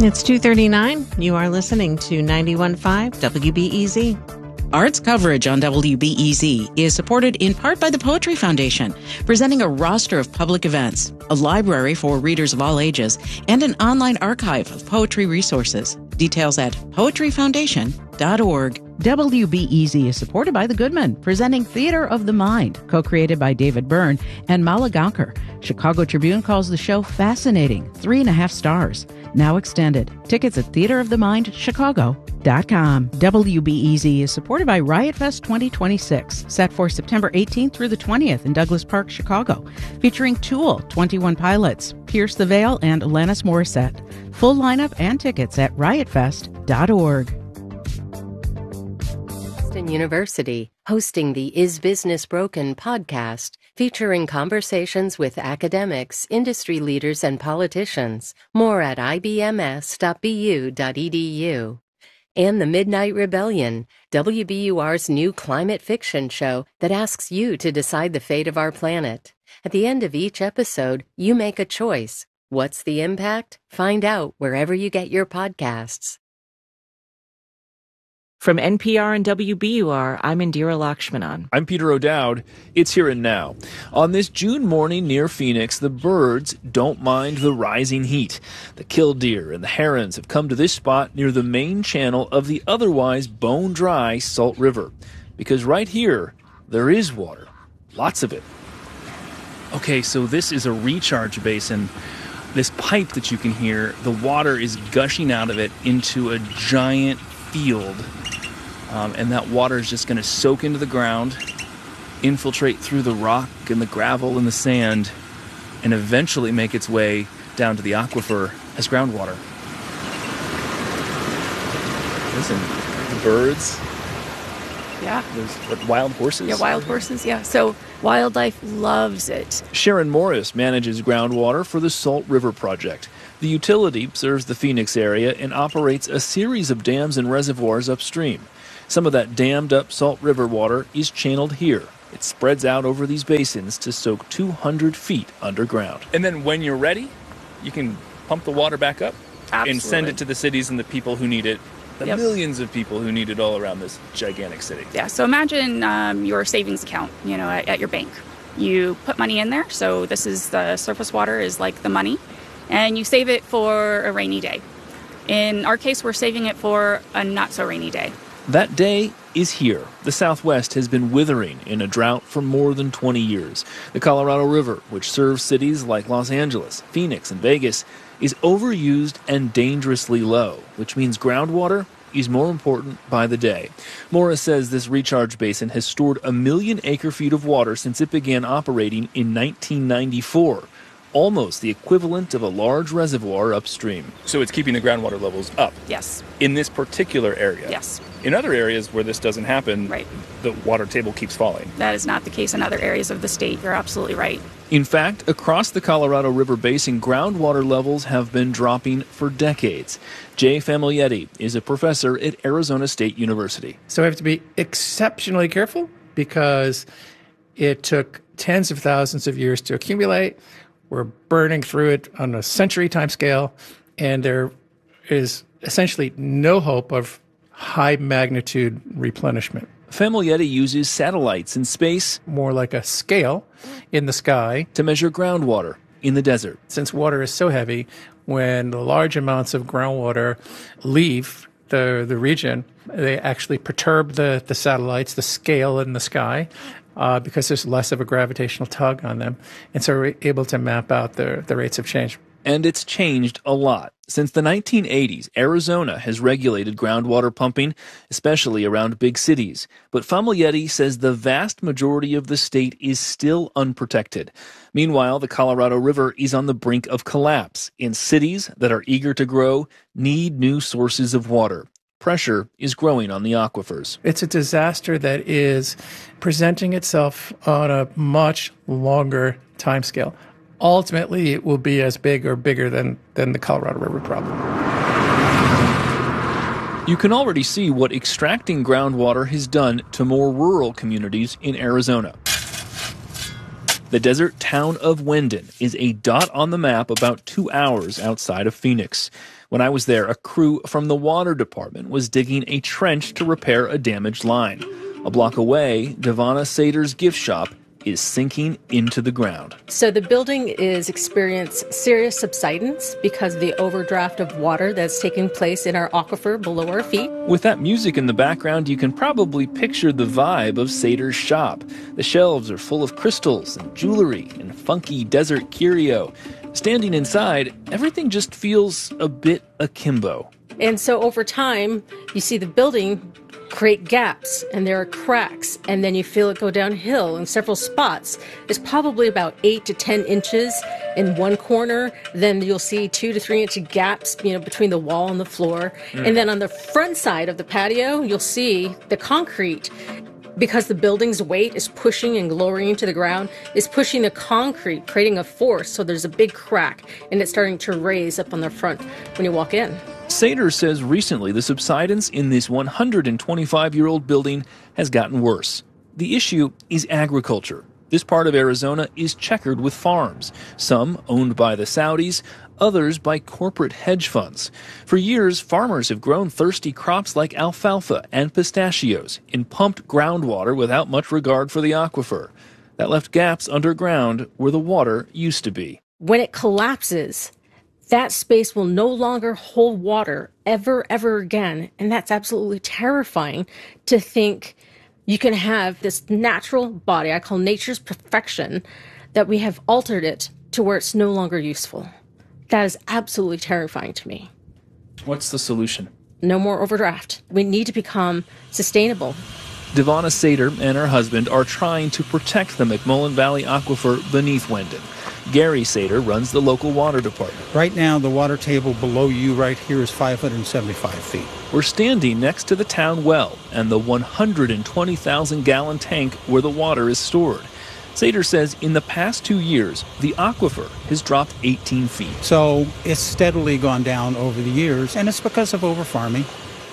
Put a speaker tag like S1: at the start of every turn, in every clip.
S1: It's 2:39. You are listening to 91.5 WBEZ.
S2: Arts coverage on WBEZ is supported in part by the Poetry Foundation, presenting a roster of public events, a library for readers of all ages, and an online archive of poetry resources. Details at poetryfoundation.org. WBEZ is supported by The Goodman, presenting Theater of the Mind, co-created by David Byrne and Mala Gaonkar. Chicago Tribune calls the show fascinating, 3.5 stars. Now extended. Tickets at theaterofthemindchicago.com. WBEZ is supported by Riot Fest 2026, set for September 18th through the 20th in Douglas Park, Chicago, featuring Tool, 21 Pilots, Pierce the Veil, and Alanis Morissette. Full lineup and tickets at riotfest.org.
S3: Boston University, hosting the Is Business Broken podcast, featuring conversations with academics, industry leaders, and politicians. More at ibms.bu.edu. And The Midnight Rebellion, WBUR's new climate fiction show that asks you to decide the fate of our planet. At the end of each episode, you make a choice. What's the impact? Find out wherever you get your podcasts.
S4: From NPR and WBUR, I'm Indira Lakshmanan.
S5: I'm Peter O'Dowd. It's Here and Now. On this June morning near Phoenix, the birds don't mind the rising heat. The killdeer and the herons have come to this spot near the main channel of the otherwise bone-dry Salt River. Because right here, there is water. Lots of it. Okay, so this is a recharge basin. This pipe that you can hear, the water is gushing out of it into a giant field. And that water is just going to soak into the ground, infiltrate through the rock and the gravel and the sand, and eventually make its way down to the aquifer as groundwater. Listen, the birds.
S6: Yeah.
S5: There's wild horses?
S6: Yeah, wild horses, yeah. So wildlife loves it.
S5: Sharon Morris manages groundwater for the Salt River Project. The utility serves the Phoenix area and operates a series of dams and reservoirs upstream. Some of that dammed up Salt River water is channeled here. It spreads out over these basins to soak 200 feet underground. And then when you're ready, you can pump the water back up.
S6: Absolutely.
S5: And send it to the cities and the people who need it, the millions of people who need it all around this gigantic city.
S6: Yeah, so imagine your savings account, at your bank. You put money in there, so this is the surface water is like the money, and you save it for a rainy day. In our case, we're saving it for a not-so-rainy day.
S5: That day is here. The Southwest has been withering in a drought for more than 20 years. The Colorado River, which serves cities like Los Angeles, Phoenix, and Vegas, is overused and dangerously low, which means groundwater is more important by the day. Morris says this recharge basin has stored 1 million acre-feet of water since it began operating in 1994. Almost the equivalent of a large reservoir upstream. So it's keeping the groundwater levels up?
S6: Yes.
S5: In this particular area?
S6: Yes.
S5: In other areas where this doesn't happen,
S6: right,
S5: the water table keeps falling.
S6: That is not the case in other areas of the state. You're absolutely right.
S5: In fact, across the Colorado River Basin, groundwater levels have been dropping for decades. Jay Famiglietti is a professor at Arizona State University.
S7: So we have to be exceptionally careful because it took tens of thousands of years to accumulate. We're burning through it on a century time scale, and there is essentially no hope of high magnitude replenishment.
S5: Famiglietti uses satellites in space,
S7: more like a scale in the sky,
S5: to measure groundwater in the desert.
S7: Since water is so heavy, when large amounts of groundwater leave the region, they actually perturb the satellites, the scale in the sky, because there's less of a gravitational tug on them. And so we're able to map out the rates of change.
S5: And it's changed a lot. Since the 1980s, Arizona has regulated groundwater pumping, especially around big cities. But Famiglietti says the vast majority of the state is still unprotected. Meanwhile, the Colorado River is on the brink of collapse, and cities that are eager to grow need new sources of water. Pressure is growing on the aquifers.
S7: It's a disaster that is presenting itself on a much longer timescale. Ultimately, it will be as big or bigger than the Colorado River problem.
S5: You can already see what extracting groundwater has done to more rural communities in Arizona. The desert town of Wendon is a dot on the map about 2 hours outside of Phoenix. When I was there, a crew from the water department was digging a trench to repair a damaged line. A block away, Devana Sater's gift shop is sinking into the ground.
S8: So the building is experiencing serious subsidence because of the overdraft of water that's taking place in our aquifer below our feet.
S5: With that music in the background, you can probably picture the vibe of Sater's shop. The shelves are full of crystals and jewelry and funky desert curio. Standing inside, everything just feels a bit akimbo.
S8: And so over time, you see the building create gaps, and there are cracks, and then you feel it go downhill in several spots. It's probably about 8 to 10 inches in one corner. Then you'll see 2 to 3 inch gaps, between the wall and the floor. And then on the front side of the patio, you'll see the concrete, because the building's weight is pushing and lowering into the ground, is pushing the concrete, creating a force. So there's a big crack, and it's starting to raise up on the front when you walk in.
S5: Sater says recently the subsidence in this 125-year-old building has gotten worse. The issue is agriculture. This part of Arizona is checkered with farms, some owned by the Saudis, others by corporate hedge funds. For years, farmers have grown thirsty crops like alfalfa and pistachios in pumped groundwater without much regard for the aquifer. That left gaps underground where the water used to be.
S8: When it collapses, that space will no longer hold water ever again. And that's absolutely terrifying to think you can have this natural body, I call nature's perfection, that we have altered it to where it's no longer useful. That is absolutely terrifying to me.
S5: What's the solution?
S8: No more overdraft. We need to become sustainable.
S5: Devana Sater and her husband are trying to protect the McMullen Valley aquifer beneath Wendon. Gary Sater runs the local water department.
S9: Right now, the water table below you right here is 575 feet.
S5: We're standing next to the town well and the 120,000-gallon tank where the water is stored. Sater says in the past 2 years, the aquifer has dropped 18 feet.
S9: So it's steadily gone down over the years, and it's because of over-farming.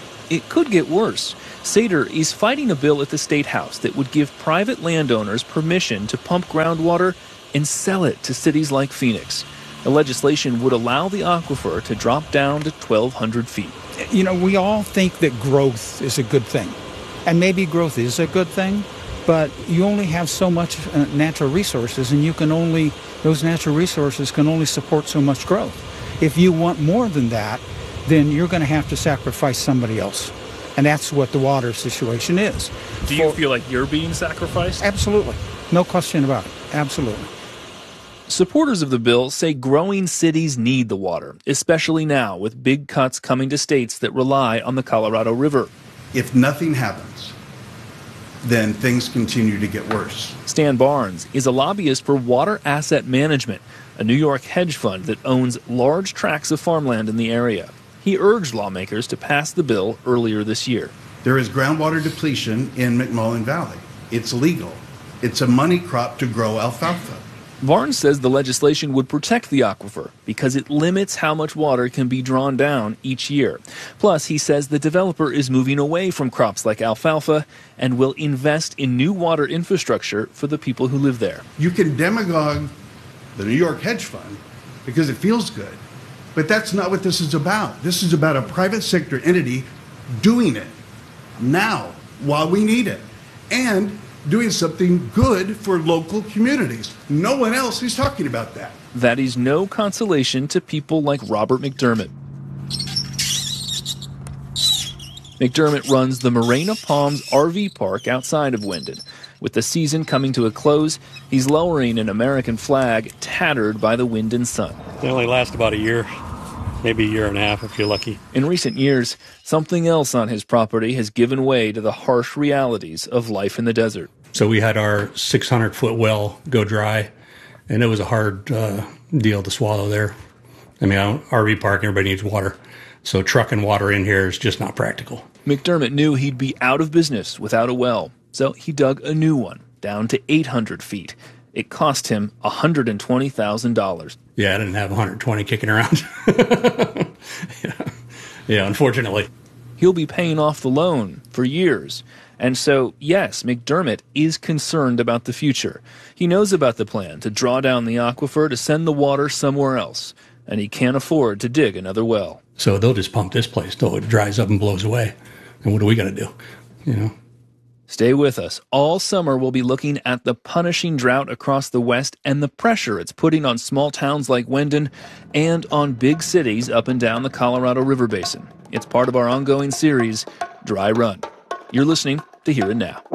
S5: It could get worse. Sater is fighting a bill at the State House that would give private landowners permission to pump groundwater and sell it to cities like Phoenix. The legislation would allow the aquifer to drop down to 1,200 feet.
S9: We all think that growth is a good thing. And maybe growth is a good thing, but you only have so much natural resources, and those natural resources can only support so much growth. If you want more than that, then you're going to have to sacrifice somebody else. And that's what the water situation is.
S5: Do you feel like you're being sacrificed?
S9: Absolutely. No question about it. Absolutely.
S5: Supporters of the bill say growing cities need the water, especially now with big cuts coming to states that rely on the Colorado River.
S10: If nothing happens, then things continue to get worse.
S5: Stan Barnes is a lobbyist for Water Asset Management, a New York hedge fund that owns large tracts of farmland in the area. He urged lawmakers to pass the bill earlier this year.
S10: There is groundwater depletion in McMullen Valley. It's legal. It's a money crop to grow alfalfa.
S5: Barnes says the legislation would protect the aquifer because it limits how much water can be drawn down each year. Plus, he says the developer is moving away from crops like alfalfa and will invest in new water infrastructure for the people who live there.
S10: You can demagogue the New York hedge fund because it feels good, but that's not what this is about. This is about a private sector entity doing it now while we need it and doing something good for local communities. No one else is talking about that.
S5: That is no consolation to people like Robert McDermott. McDermott runs the Morena Palms RV park outside of Wendon. With the season coming to a close, he's lowering an American flag tattered by the wind and sun.
S11: They only last about a year, maybe a year and a half if you're lucky.
S5: In recent years, something else on his property has given way to the harsh realities of life in the desert.
S11: So we had our 600-foot well go dry, and it was a hard deal to swallow there. I mean, RV park, everybody needs water. So trucking water in here is just not practical.
S5: McDermott knew he'd be out of business without a well, so he dug a new one, down to 800 feet. It cost him $120,000.
S11: Yeah, I didn't have 120 kicking around. Yeah, unfortunately.
S5: He'll be paying off the loan for years. And so, yes, McDermott is concerned about the future. He knows about the plan to draw down the aquifer to send the water somewhere else, and he can't afford to dig another well.
S11: So they'll just pump this place till it dries up and blows away. And what are we going to do? You know?
S5: Stay with us. All summer, we'll be looking at the punishing drought across the West and the pressure it's putting on small towns like Wendon and on big cities up and down the Colorado River Basin. It's part of our ongoing series, Dry Run. You're listening to Here and Now.